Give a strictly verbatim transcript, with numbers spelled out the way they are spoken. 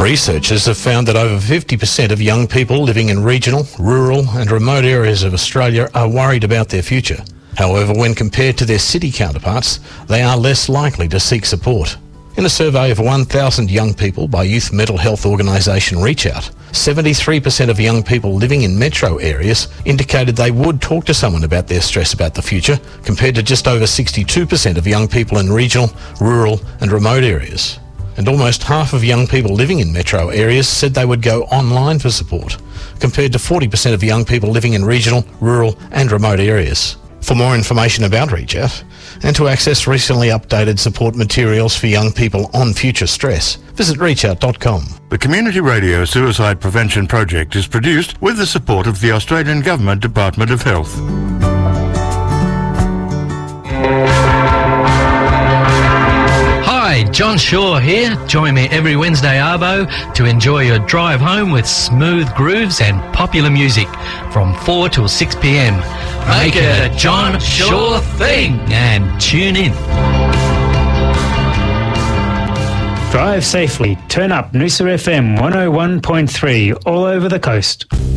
Researchers have found that over fifty percent of young people living in regional, rural and remote areas of Australia are worried about their future. However, when compared to their city counterparts, they are less likely to seek support. In a survey of one thousand young people by youth mental health organisation Reach Out, seventy-three percent of young people living in metro areas indicated they would talk to someone about their stress about the future, compared to just over sixty-two percent of young people in regional, rural and remote areas. And almost half of young people living in metro areas said they would go online for support, compared to forty percent of young people living in regional, rural and remote areas. For more information about Reach Out and to access recently updated support materials for young people on future stress, visit reach out dot com. The Community Radio Suicide Prevention Project is produced with the support of the Australian Government Department of Health. Hi, John Shaw here. Join me every Wednesday arvo to enjoy your drive home with smooth grooves and popular music from four till six p m. Make it a John Shaw thing and tune in. Drive safely. Turn up Noosa F M one oh one point three all over the coast.